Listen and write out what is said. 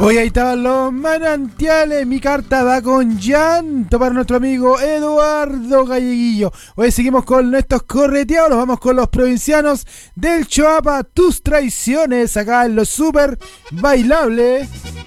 Hoy ahí estaban los manantiales. Mi carta va con llanto para nuestro amigo Eduardo Galleguillo. Hoy seguimos con estos correteados. Nos vamos con los provincianos del Choapa. Tus traiciones acá en los super bailables.